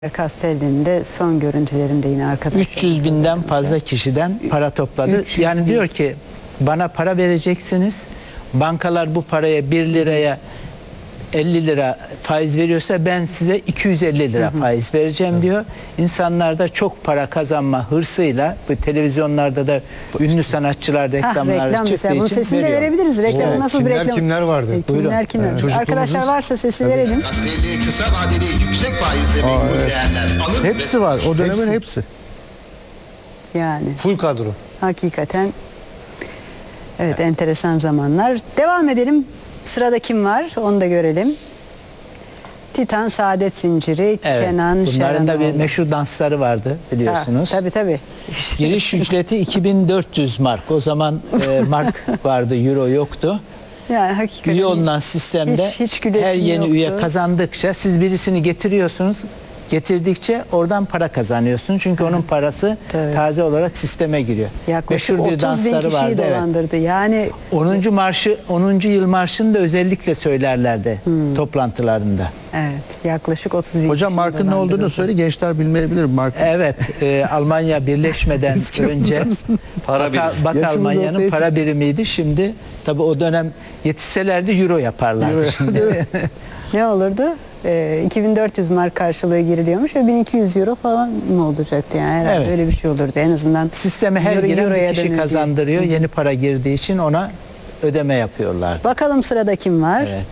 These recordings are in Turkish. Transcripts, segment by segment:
Castelli'nin de son görüntülerinde yine arkadaşlar. 300 binden fazla kişiden para topladı. Yani diyor ki bana para vereceksiniz. Bankalar bu paraya 1 liraya 50 lira faiz veriyorsa ben size 250 lira faiz vereceğim diyor. İnsanlar da çok para kazanma hırsıyla bu televizyonlarda da ünlü sanatçılar reklamları reklam çıktığı mesela. Bunun için sesini de veriyor. verebiliriz. Reklamı nasıl bir reklam? Kimler vardı? Kimler? Evet. Arkadaşlar varsa sesi verelim. Castelli kısa vadeli yüksek faizle menkul değerler alır. Hepsi var. O dönemin hepsi. Yani Full kadro. hakikaten evet, enteresan zamanlar. Devam edelim. Sırada kim var? Onu da görelim. Titan Saadet Zinciri, Evet. Kenan Bunların da bir Şeranoğlu. meşhur dansları vardı biliyorsunuz. Tabii. Giriş ücreti 2400 mark. O zaman mark vardı, euro yoktu. Yani hakikaten Üye olunan sistemde hiç gülesim her yeni yoktu. üye kazandıkça siz birisini getiriyorsunuz. Getirdikçe oradan para kazanıyorsunuz. Çünkü onun parası Tabii. taze olarak sisteme giriyor. yaklaşık Meşhur bir 30 bin dansları kişiyi vardı. Evet. dolandırdı. Yani 10. yıl marşını da özellikle söylerlerdi toplantılarında. evet, yaklaşık 30 bin Hocam kişiyi markın ne dolandırdı. olduğunu söyle, gençler bilmeyebilir marka. Evet, Almanya birleşmeden önce Bak Yaşımız Almanya'nın ortaya para çıktı. birimiydi. Şimdi tabii o dönem yetişselerdi euro yaparlardı şimdi. Ne olurdu? 2400 mark karşılığı giriliyormuş ve 1200 euro falan mı olacaktı yani herhalde Evet. öyle bir şey olurdu en azından. Sisteme her Euro- giren euroya bir kişi dönüldü. kazandırıyor. Yeni para girdiği için ona ödeme yapıyorlar. Bakalım sırada kim var? Evet.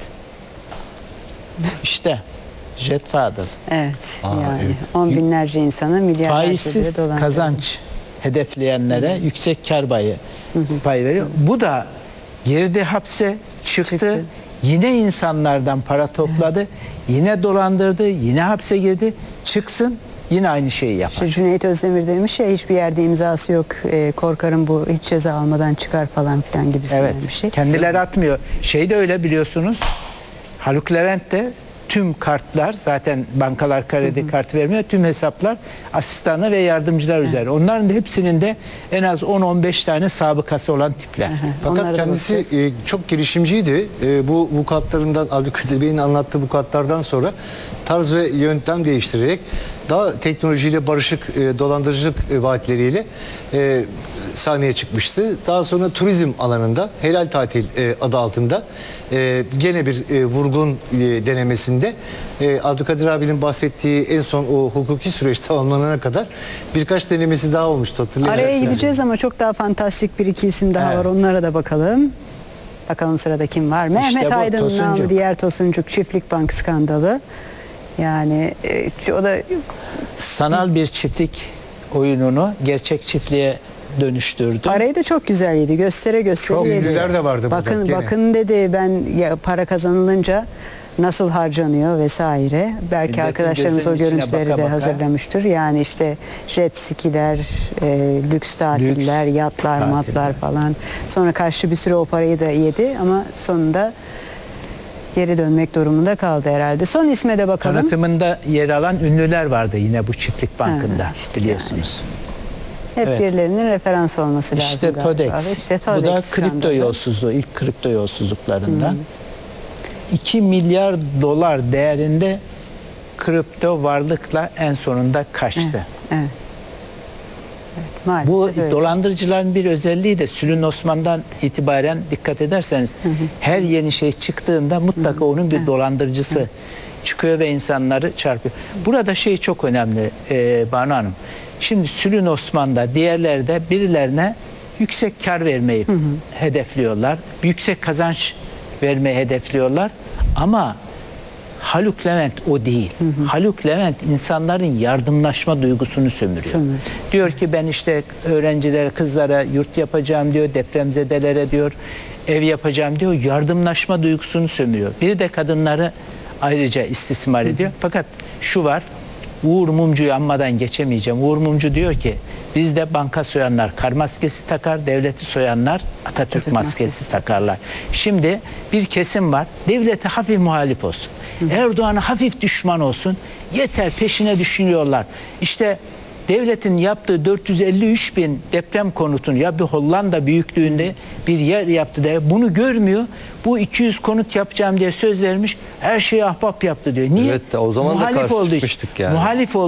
İşte Jet Fadıl. Evet. Yani evet. on binlerce insana milyarlarca Faizsiz lira dolandırdı. kazanç hedefleyenlere yüksek kar pay veriyor. Bu da girdi hapse, çıktı. Yine insanlardan para topladı. Yine dolandırdı. Yine hapse girdi. Çıksın yine aynı şeyi yapar. İşte Cüneyt Özdemir demiş ya, hiçbir yerde imzası yok. Korkarım bu hiç ceza almadan çıkar falan filan gibisinden Evet. bir şey. Kendileri atmıyor. Şey de öyle biliyorsunuz. Haluk Levent de tüm kartlar, zaten bankalar kredi kartı vermiyor. Tüm hesaplar asistanı ve yardımcılar üzerine. Onların da hepsinin de en az 10-15 tane sabıkası olan tipler. Fakat Onlara da kendisi bakacağız. çok girişimciydi. Bu vukuatlarından, Abdülkadir Bey'in anlattığı vukuatlardan sonra tarz ve yöntem değiştirerek daha teknolojiyle barışık dolandırıcılık vaatleriyle sahneye çıkmıştı. Daha sonra turizm alanında helal tatil adı altında gene bir vurgun denemesinde Abdülkadir abinin bahsettiği en son o hukuki süreç tamamlanana kadar birkaç denemesi daha olmuştu, hatırlayacaksınız. Araya gideceğiz ama çok daha fantastik bir iki isim daha var. Onlara da bakalım. Bakalım sırada kim var? Mehmet bu Aydın'ın Tosuncuk. namı diğer Tosuncuk, Çiftlik Bank skandalı. Yani o da Sanal bir çiftlik oyununu gerçek çiftliğe dönüştürdü. parayı da çok güzel yedi. Göstere Çok yedi. ünlüler de vardı burada Bakın gene. bakın dedi, ben para kazanılınca nasıl harcanıyor vesaire. Belki Milletin arkadaşlarımız o gözünün içine görüntüleri baka de baka. hazırlamıştır. Yani işte jet skiler, lüks tatiller, yatlar, tatiller. matlar falan. Sonra kaçtı, bir süre o parayı da yedi ama sonunda geri dönmek durumunda kaldı herhalde. Son isme de bakalım. Tanıtımında yer alan ünlüler vardı yine bu çiftlik bankında, işte biliyorsunuz. Hep Evet. birilerinin referans olması lazım İşte galiba. Todex. İşte Bu da Todex kripto skandalı. yolsuzluğu, ilk kripto yolsuzluklarından. 2 milyar dolar değerinde kripto varlıkla en sonunda kaçtı. Evet. Maalesef Bu öyle. dolandırıcıların bir özelliği de Sülün Osman'dan itibaren dikkat ederseniz her yeni şey çıktığında mutlaka onun bir dolandırıcısı çıkıyor ve insanları çarpıyor. Burada şey çok önemli Banu Hanım. Şimdi Sülün Osman'da, diğerleri de birilerine yüksek kar vermeyi hedefliyorlar. Yüksek kazanç vermeyi hedefliyorlar. Ama Haluk Levent o değil. Haluk Levent insanların yardımlaşma duygusunu sömürüyor. Sömürdü. Diyor ki ben işte öğrencilere, kızlara yurt yapacağım diyor, depremzedelere diyor, ev yapacağım diyor. Yardımlaşma duygusunu sömürüyor. Bir de kadınları ayrıca istismar ediyor. Fakat şu var, Uğur Mumcu'yu anmadan geçemeyeceğim. Uğur Mumcu diyor ki bizde banka soyanlar kar maskesi takar, devleti soyanlar Atatürk maskesi takarlar. Şimdi bir kesim var, devlete hafif muhalif olsun. Erdoğan'a hafif düşman olsun. Yeter, peşine düşünüyorlar. İşte Devletin yaptığı 453 bin deprem konutunu ya bir Hollanda büyüklüğünde bir yer yaptı diye bunu görmüyor. Bu 200 konut yapacağım diye söz vermiş. Her şeyi ahbap yaptı diyor. Niye? Evet de o zaman da Muhalif karşı olduğu için. çıkmıştık yani. Muhalif